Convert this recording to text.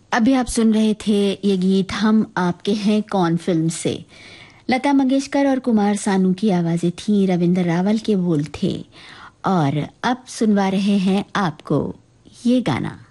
अभी आप सुन रहे थे ये गीत हम आपके हैं कौन फिल्म से। लता मंगेशकर और कुमार सानू की आवाजें थी, रविंद्र रावल के बोल थे। और अब सुनवा रहे हैं आपको ये गाना।